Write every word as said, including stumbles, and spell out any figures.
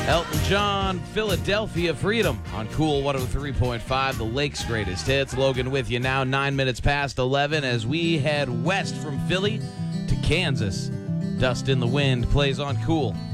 Elton John, Philadelphia Freedom on Cool one oh three point five, the Lake's greatest hits. Logan with you now, nine minutes past eleven as we head west from Philly to Kansas. Dust in the Wind plays on Cool